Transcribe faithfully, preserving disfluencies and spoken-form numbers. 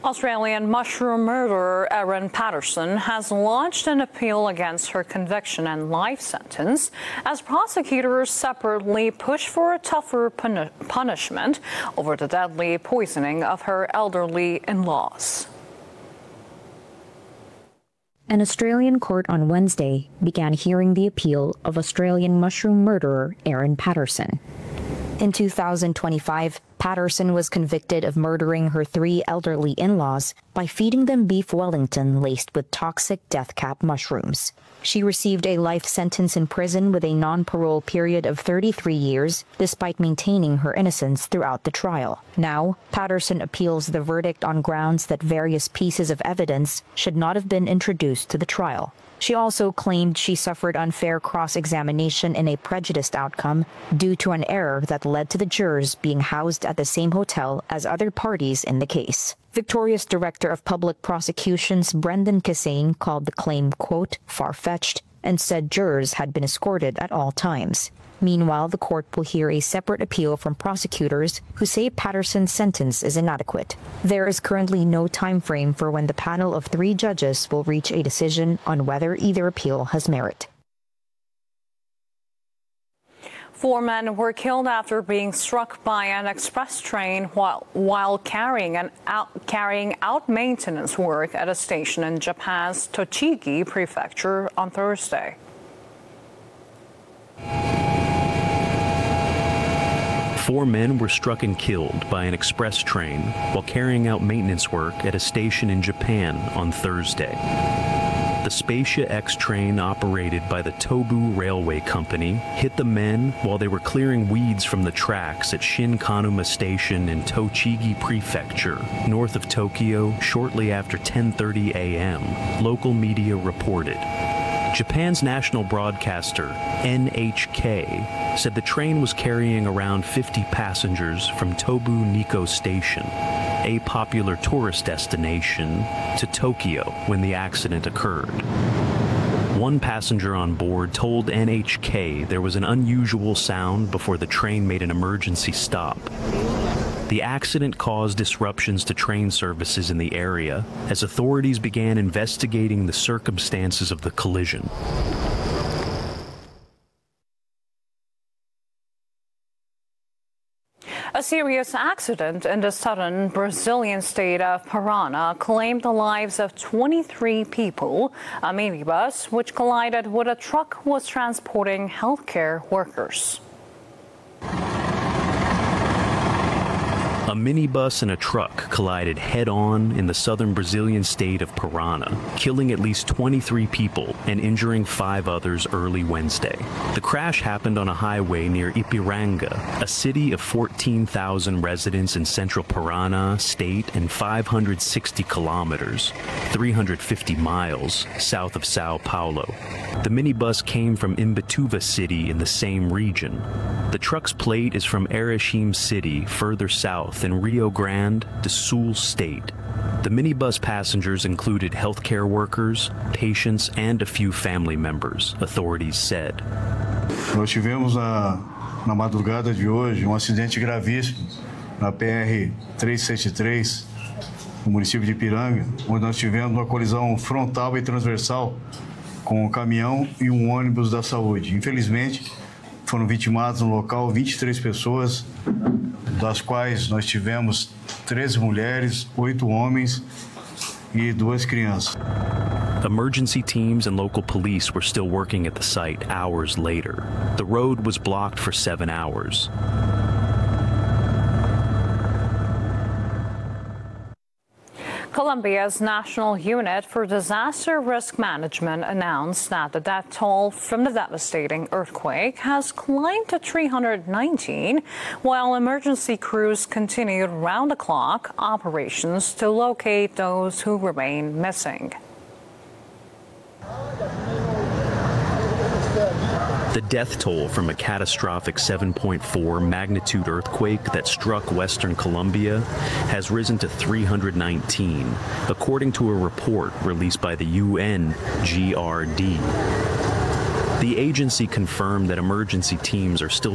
Australian mushroom murderer Erin Patterson has launched an appeal against her conviction and life sentence as prosecutors separately push for a tougher puni- punishment over the deadly poisoning of her elderly in-laws. An Australian court on Wednesday began hearing the appeal of Australian mushroom murderer Erin Patterson. In two thousand twenty-five, Patterson was convicted of murdering her three elderly in-laws by feeding them beef Wellington laced with toxic death cap mushrooms. She received a life sentence in prison with a non-parole period of thirty-three years, despite maintaining her innocence throughout the trial. Now, Patterson appeals the verdict on grounds that various pieces of evidence should not have been introduced to the trial. She also claimed she suffered unfair cross-examination in a prejudiced outcome due to an error that led to the jurors being housed at the same hotel as other parties in the case. Victoria's Director of Public Prosecutions Brendan Kissane called the claim, quote, far-fetched, and said jurors had been escorted at all times. Meanwhile, the court will hear a separate appeal from prosecutors who say Patterson's sentence is inadequate. There is currently no time frame for when the panel of three judges will reach a decision on whether either appeal has merit. Four men were killed after being struck by an express train while, while carrying, an out, carrying out maintenance work at a station in Japan's Tochigi Prefecture on Thursday. Four men were struck and killed by an express train while carrying out maintenance work at a station in Japan on Thursday. The Spaceship X train operated by the Tobu Railway Company hit the men while they were clearing weeds from the tracks at Shinkanuma Station in Tochigi Prefecture, north of Tokyo, shortly after ten thirty a m, local media reported. Japan's national broadcaster, N H K, said the train was carrying around fifty passengers from Tobu Nikko Station, a popular tourist destination, to Tokyo when the accident occurred. One passenger on board told N H K there was an unusual sound before the train made an emergency stop. The accident caused disruptions to train services in the area as authorities began investigating the circumstances of the collision. A serious accident in the southern Brazilian state of Parana claimed the lives of twenty-three people. A minibus, which collided with a truck, was transporting healthcare workers. A minibus and a truck collided head-on in the southern Brazilian state of Parana, killing at least twenty-three people and injuring five others early Wednesday. The crash happened on a highway near Ipiranga, a city of fourteen thousand residents in central Parana state and five hundred sixty kilometers, three hundred fifty miles, south of Sao Paulo. The minibus came from Imbituva city in the same region. The truck's plate is from Erechim city, further south in Rio Grande do Sul state. The minibus passengers included healthcare workers, patients, and a few family members, authorities said. Nós tivemos na, na madrugada de hoje um acidente gravíssimo na P R trezentos e setenta e três, no município de Ipiranga, onde nós tivemos uma colisão frontal e transversal com um caminhão e um ônibus da saúde. Infelizmente, foram vitimadas no local vinte e três pessoas, das quais nós tivemos treze mulheres, oito homens e duas crianças. Emergency teams and local police were still working at the site hours later. The road was blocked for seven hours. Colombia's National Unit for Disaster Risk Management announced that the death toll from the devastating earthquake has climbed to three hundred nineteen, while emergency crews continued round-the-clock operations to locate those who remain missing. The death toll from a catastrophic seven point four magnitude earthquake that struck western Colombia has risen to three hundred nineteen, according to a report released by the U N G R D. The agency confirmed that emergency teams are still